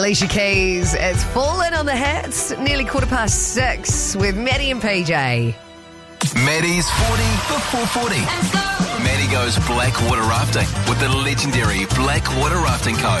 Alicia Keys, it's fallen on the hits. Nearly 6:15 with Maddie and PJ. Maddie's 40 before 40. Let's go. Maddie goes blackwater rafting with the legendary Blackwater Rafting Co.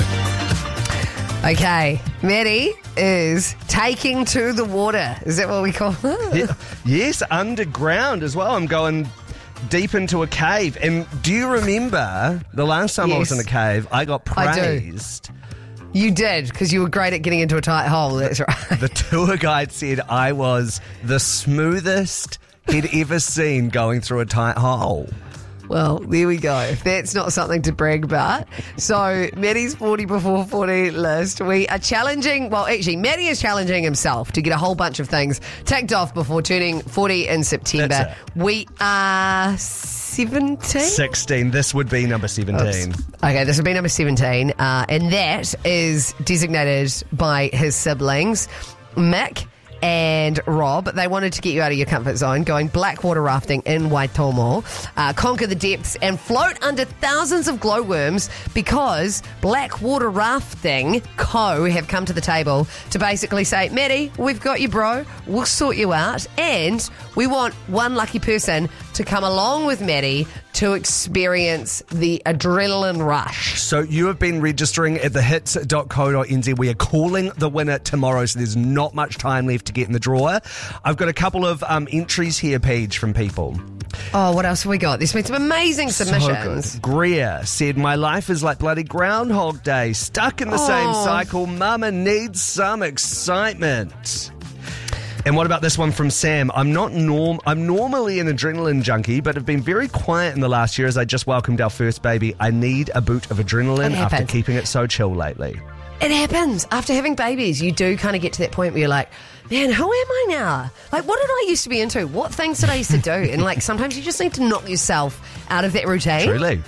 Okay, Maddie is taking to the water. Is that what we call it? Yes, underground as well. I'm going deep into a cave. And do you remember the last time I was in a cave, I got praised? You did, because you were great at getting into a tight hole. That's right. The tour guide said I was the smoothest he'd ever seen going through a tight hole. Well, there we go. That's not something to brag about. So, Maddie's 40 before 40 list. We are challenging, well, actually, Maddie is challenging himself to get a whole bunch of things ticked off before turning 40 in September. That's it. We are 17? 16. This would be number 17. Oops. Okay, this would be number 17. And that is designated by his siblings, Mick and Rob. They wanted to get you out of your comfort zone, going blackwater rafting in Waitomo, conquer the depths and float under thousands of glowworms, because Blackwater Rafting Co. have come to the table to basically say, Maddie, we've got you, bro. We'll sort you out. And we want one lucky person to come along with Maddie to experience the adrenaline rush. So you have been registering at thehits.co.nz. We are calling the winner tomorrow, so there's not much time left to get in the draw. I've got a couple of entries here, Paige, from people. Oh, what else have we got? There's been some amazing submissions. So good. Greer said, my life is like bloody Groundhog Day, stuck in the same cycle. Mama needs some excitement. And what about this one from Sam? I'm normally an adrenaline junkie, but have been very quiet in the last year as I just welcomed our first baby. I need a boot of adrenaline after keeping it so chill lately. It happens. After having babies, you do kind of get to that point where you're like, man, who am I now? Like, what did I used to be into? What things did I used to do? And like, sometimes you just need to knock yourself out of that routine. Truly.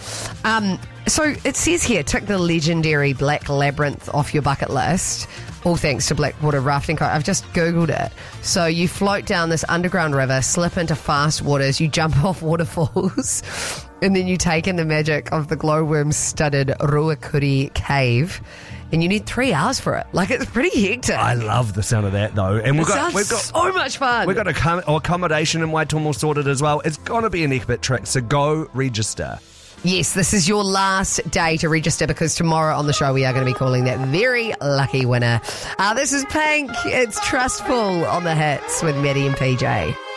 So it says here, tick the legendary Black Labyrinth off your bucket list. All thanks to Blackwater Rafting Co. I've just Googled it. So you float down this underground river, slip into fast waters, you jump off waterfalls, and then you take in the magic of the glowworm-studded Ruakuri Cave. And you need 3 hours for it. Like, it's pretty hectic. I love the sound of that, though. And we've got so much fun. We've got accommodation in Waitomo sorted as well. It's going to be an epic trip, so go register. Yes, this is your last day to register, because tomorrow on the show we are going to be calling that very lucky winner. This is Pink. It's Trustful on the Hits with Maddie and PJ.